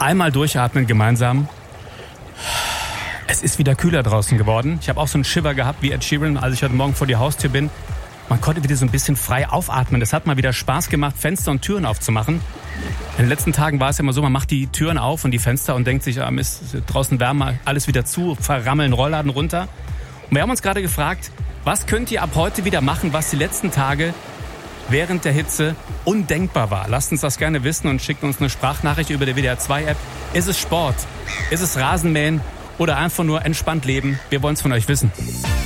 Einmal durchatmen gemeinsam. Es ist wieder kühler draußen geworden. Ich habe auch so einen Shiver gehabt wie Ed Sheeran, als ich heute Morgen vor die Haustür bin. Man konnte wieder so ein bisschen frei aufatmen. Es hat mal wieder Spaß gemacht, Fenster und Türen aufzumachen. In den letzten Tagen war es ja immer so, man macht die Türen auf und die Fenster und denkt sich, ist draußen wärmer, alles wieder zu, verrammeln Rollladen runter. Und wir haben uns gerade gefragt, was könnt ihr ab heute wieder machen, was die letzten Tage während der Hitze undenkbar war? Lasst uns das gerne wissen und schickt uns eine Sprachnachricht über die WDR 2 App. Ist es Sport? Ist es Rasenmähen? Oder einfach nur entspannt leben? Wir wollen es von euch wissen.